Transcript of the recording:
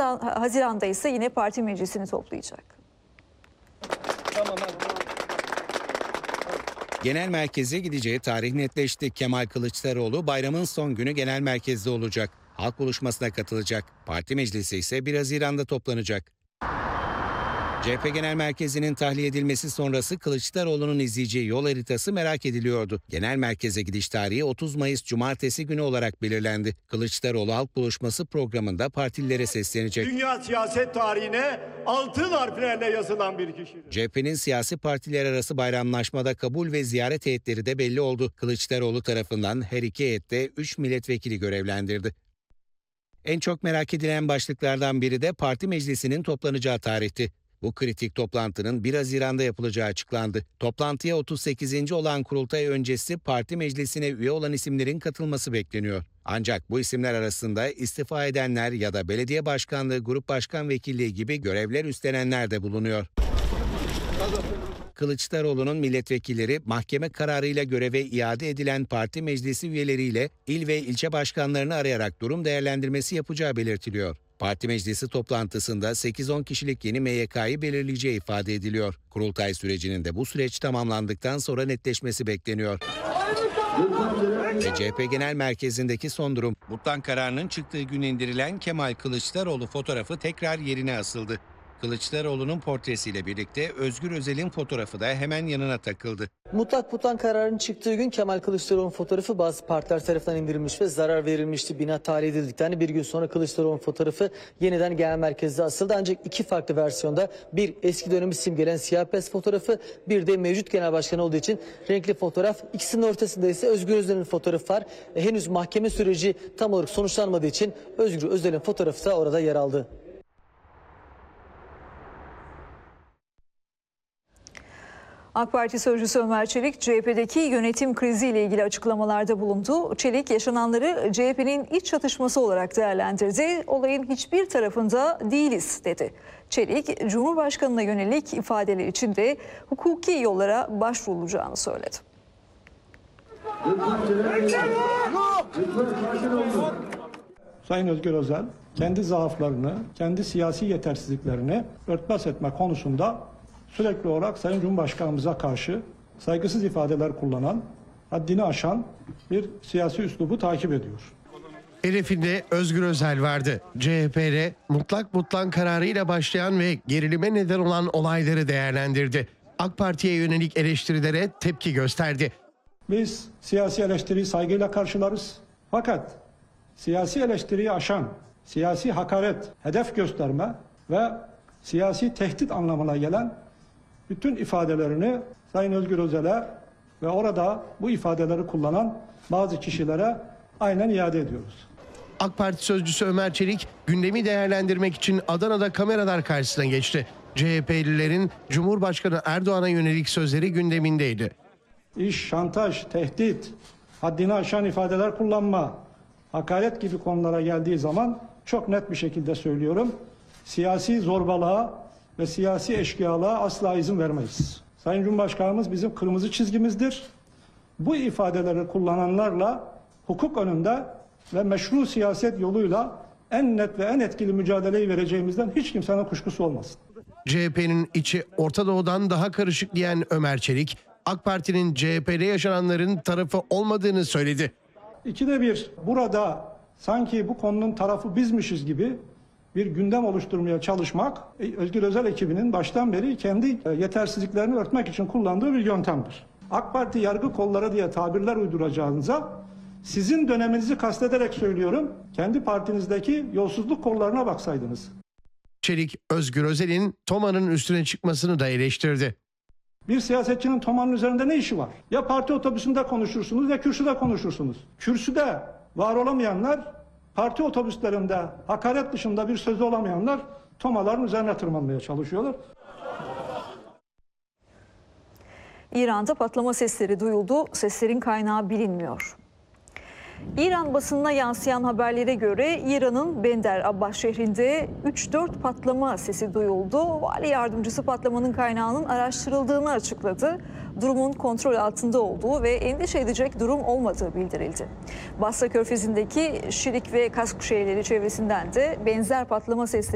Haziran'da ise yine parti meclisini toplayacak. Genel merkeze gideceği tarih netleşti. Kemal Kılıçdaroğlu bayramın son günü genel merkezde olacak. Halk buluşmasına katılacak. Parti meclisi ise 1 Haziran'da toplanacak. CHP Genel Merkezi'nin tahliye edilmesi sonrası Kılıçdaroğlu'nun izleyeceği yol haritası merak ediliyordu. Genel merkeze gidiş tarihi 30 Mayıs Cumartesi günü olarak belirlendi. Kılıçdaroğlu halk buluşması programında partililere seslenecek. Dünya siyaset tarihine altın harflerle yazılan bir kişi. CHP'nin siyasi partiler arası bayramlaşmada kabul ve ziyaret heyetleri de belli oldu. Kılıçdaroğlu tarafından her iki heyette 3 milletvekili görevlendirdi. En çok merak edilen başlıklardan biri de parti meclisinin toplanacağı tarihti. Bu kritik toplantının 1 Haziran'da yapılacağı açıklandı. Toplantıya 38. olan kurultay öncesi parti meclisine üye olan isimlerin katılması bekleniyor. Ancak bu isimler arasında istifa edenler ya da belediye başkanlığı, grup başkan vekilliği gibi görevler üstlenenler de bulunuyor. Kılıçdaroğlu'nun milletvekilleri mahkeme kararıyla göreve iade edilen parti meclisi üyeleriyle il ve ilçe başkanlarını arayarak durum değerlendirmesi yapacağı belirtiliyor. Parti meclisi toplantısında 8-10 kişilik yeni MYK'yı belirleyeceği ifade ediliyor. Kurultay sürecinin de bu süreç tamamlandıktan sonra netleşmesi bekleniyor. Ve CHP Genel Merkezi'ndeki son durum. Mutlak kararının çıktığı gün indirilen Kemal Kılıçdaroğlu fotoğrafı tekrar yerine asıldı. Kılıçdaroğlu'nun portresiyle birlikte Özgür Özel'in fotoğrafı da hemen yanına takıldı. Mutlak kararının çıktığı gün Kemal Kılıçdaroğlu'nun fotoğrafı bazı partiler tarafından indirilmiş ve zarar verilmişti. Bina tahliye edildikten bir gün sonra Kılıçdaroğlu'nun fotoğrafı yeniden genel merkezde asıldı. Ancak iki farklı versiyonda, bir eski dönemi simgelen siyah beyaz fotoğrafı, bir de mevcut genel başkan olduğu için renkli fotoğraf. İkisinin ortasında ise Özgür Özel'in fotoğrafı var. Henüz mahkeme süreci tam olarak sonuçlanmadığı için Özgür Özel'in fotoğrafı da orada yer aldı. AK Parti sözcüsü Ömer Çelik, CHP'deki yönetim kriziyle ilgili açıklamalarda bulundu. Çelik, yaşananları CHP'nin iç çatışması olarak değerlendirdi. Olayın hiçbir tarafında değiliz dedi. Çelik, Cumhurbaşkanı'na yönelik ifadeler için de hukuki yollara başvurulacağını söyledi. Sayın Özgür Özel, kendi zaaflarını, kendi siyasi yetersizliklerini örtbas etme konusunda sürekli olarak Sayın Cumhurbaşkanımıza karşı saygısız ifadeler kullanan, haddini aşan bir siyasi üslubu takip ediyor. Hedefinde Özgür Özel vardı. CHP'de mutlak kararıyla başlayan ve gerilime neden olan olayları değerlendirdi. AK Parti'ye yönelik eleştirilere tepki gösterdi. Biz siyasi eleştiriyi saygıyla karşılarız. Fakat siyasi eleştiriyi aşan, siyasi hakaret, hedef gösterme ve siyasi tehdit anlamına gelen bütün ifadelerini Sayın Özgür Özel'e ve orada bu ifadeleri kullanan bazı kişilere aynen iade ediyoruz. AK Parti sözcüsü Ömer Çelik gündemi değerlendirmek için Adana'da kameralar karşısına geçti. CHP'lilerin Cumhurbaşkanı Erdoğan'a yönelik sözleri gündemindeydi. İş, şantaj, tehdit, haddini aşan ifadeler kullanma, hakaret gibi konulara geldiği zaman çok net bir şekilde söylüyorum. Siyasi zorbalığa ve siyasi eşkıyalığa asla izin vermeyiz. Sayın Cumhurbaşkanımız bizim kırmızı çizgimizdir. Bu ifadeleri kullananlarla hukuk önünde ve meşru siyaset yoluyla en net ve en etkili mücadeleyi vereceğimizden hiç kimsenin kuşkusu olmasın. CHP'nin içi Orta Doğu'dan daha karışık diyen Ömer Çelik, AK Parti'nin CHP'de yaşananların tarafı olmadığını söyledi. İkide bir burada sanki bu konunun tarafı bizmişiz gibi bir gündem oluşturmaya çalışmak Özgür Özel ekibinin baştan beri kendi yetersizliklerini örtmek için kullandığı bir yöntemdir. AK Parti yargı kolları diye tabirler uyduracağınıza sizin döneminizi kastederek söylüyorum, kendi partinizdeki yolsuzluk kollarına baksaydınız. Çelik, Özgür Özel'in TOMA'nın üstüne çıkmasını da eleştirdi. Bir siyasetçinin TOMA'nın üzerinde ne işi var? Ya parti otobüsünde konuşursunuz ya kürsüde konuşursunuz. Kürsüde var olamayanlar, parti otobüslerinde hakaret dışında bir sözü olamayanlar TOMA'ların üzerine tırmanmaya çalışıyorlar. İran'da patlama sesleri duyuldu. Seslerin kaynağı bilinmiyor. İran basınına yansıyan haberlere göre İran'ın Bender Abbas şehrinde 3-4 patlama sesi duyuldu. Vali yardımcısı patlamanın kaynağının araştırıldığını açıkladı. Durumun kontrol altında olduğu ve endişe edecek durum olmadığı bildirildi. Basra Körfezi'ndeki Şirik ve Kask şehirleri çevresinden de benzer patlama sesleri